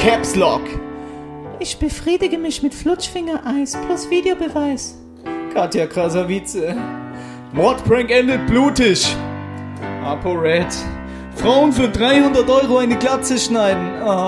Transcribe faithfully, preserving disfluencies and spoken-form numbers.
Caps Lock. Ich befriedige mich mit Flutschfinger-Eis plus Videobeweis. Katja Krasavice. Mordprank endet blutig. ApoRed. Frauen für dreihundert Euro eine Glatze schneiden. Oh.